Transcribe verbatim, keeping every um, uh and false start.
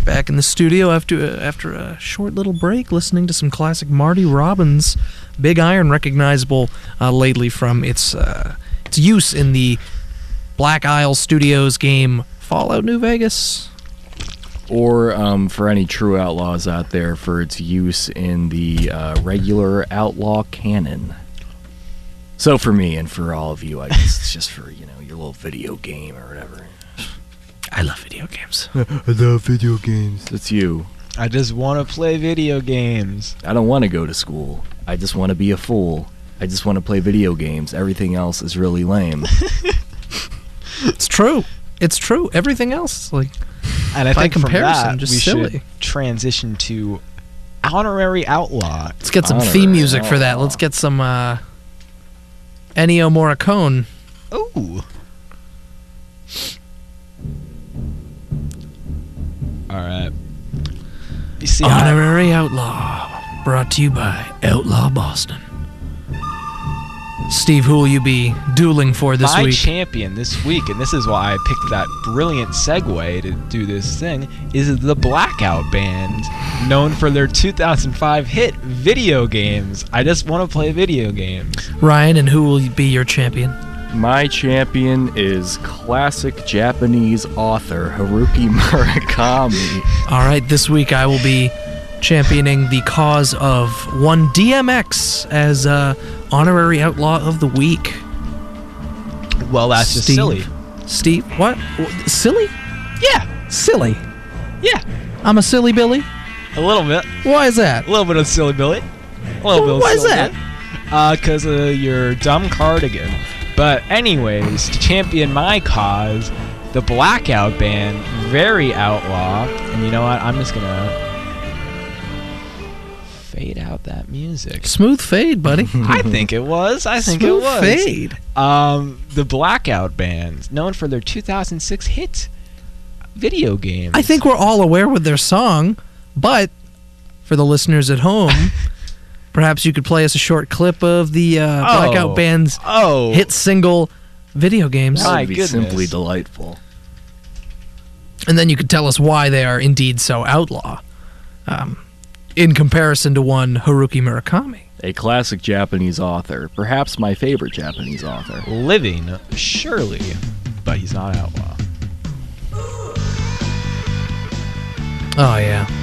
Back in the studio after uh, after a short little break, listening to some classic Marty Robbins, Big Iron, recognizable uh, lately from its uh, its use in the Black Isle Studios game Fallout New Vegas. Or um, for any true outlaws out there, for its use in the uh, regular Outlaw canon. So for me and for all of you, I guess it's just for, you know, your little video game or whatever. I love video games. I love video games. It's you. I just want to play video games. I don't want to go to school. I just want to be a fool. I just want to play video games. Everything else is really lame. It's true. It's true. Everything else, like, and I by think comparison, from that, just we silly. should transition to Honorary Outlaw. Let's get some Honorary theme music for that. Outlaw. Let's get some uh, Ennio Morricone. Ooh. All right. You see, I, Honorary Outlaw, brought to you by Outlaw Boston. Steve, who will you be dueling for this my week? champion this week, and this is why I picked that brilliant segue to do this thing, is the Blackout Band, known for their two thousand five hit Video Games. I just want to play video games. Ryan, and who will be your champion? My champion is classic Japanese author Haruki Murakami. All right, this week I will be championing the cause of one D M X as uh, Honorary Outlaw of the Week. Well, that's just Steve. silly. Steve, what? Wh- Silly? Yeah, Silly. yeah, I'm a silly Billy? a little bit. Why is that? A little bit of silly Billy. A little bit of Why is silly that? Billy. Uh, cause of your dumb cardigan. But anyways, to champion my cause, the Blackout Band, very outlaw. And you know what? I'm just gonna fade out that music. Smooth fade, buddy. I think it was. I think Smooth it was. fade. Um, the Blackout Band, known for their two thousand six hit video games. I think we're all aware with their song, but for the listeners at home, perhaps you could play us a short clip of the uh, Oh. Blackout Band's Oh, hit single Video Games, That My would be goodness. simply delightful. and then you could tell us why they are indeed so outlaw, um, in comparison to one Haruki Murakami. A classic Japanese author, perhaps my favorite Japanese author. living, surely, but he's not outlaw. Oh yeah.